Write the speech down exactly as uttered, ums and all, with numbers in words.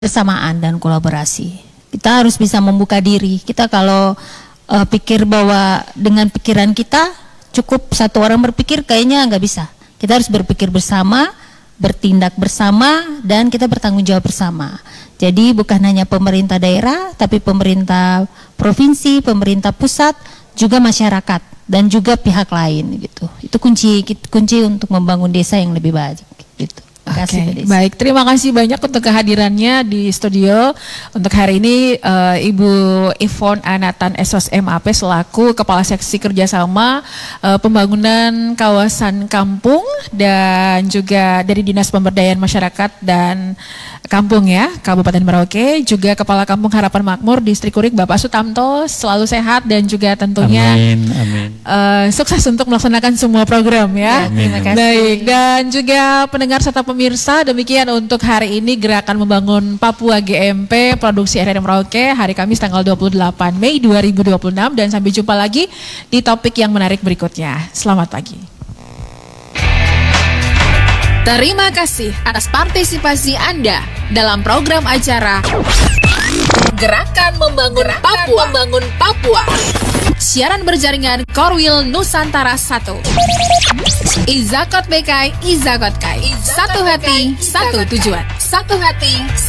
kebersamaan dan kolaborasi. Kita harus bisa membuka diri. Kita kalau uh, pikir bahwa dengan pikiran kita cukup satu orang berpikir, kayaknya nggak bisa. Kita harus berpikir bersama, bertindak bersama, dan kita bertanggung jawab bersama. Jadi bukan hanya pemerintah daerah, tapi pemerintah provinsi, pemerintah pusat, juga masyarakat dan juga pihak lain gitu. Itu kunci kunci untuk membangun desa yang lebih baik gitu. Oke, okay, baik. Terima kasih banyak untuk kehadirannya di studio. Untuk hari ini uh, Ibu Ivonne Anatan S O S M A P selaku Kepala Seksi Kerjasama uh, Pembangunan Kawasan Kampung dan juga dari Dinas Pemberdayaan Masyarakat dan Kampung ya, Kabupaten Merauke, juga Kepala Kampung Harapan Makmur Distrik Kurik Bapak Sutamto, selalu sehat dan juga tentunya amin, amin. Uh, sukses untuk melaksanakan semua program ya. Ya, terima kasih. Baik, dan juga pendengar serta pemirsa, demikian untuk hari ini Gerakan Membangun Papua G M P Produksi R R Merauke hari Kamis tanggal dua puluh delapan Mei dua ribu dua puluh enam, dan sampai jumpa lagi di topik yang menarik berikutnya. Selamat pagi. Terima kasih atas partisipasi Anda dalam program acara Gerakan Membangun Gerakan Papua. Membangun Papua. Siaran berjaringan Korwil Nusantara satu. Izakot B K I, Izakot Kai. Satu hati, satu tujuan. Satu hati,